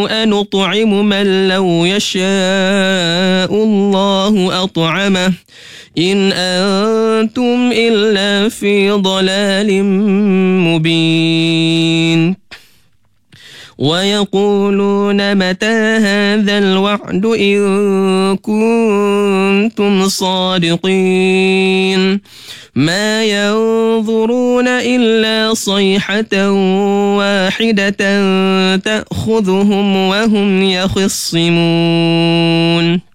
أن نطعم من لو يشاء الله أطعمه إن أنتم إلا في ضلال مبين ويقولون متى هذا الوعد إن كنتم صادقين ما ينظرون إلا صيحة واحدة تأخذهم وهم يخصمون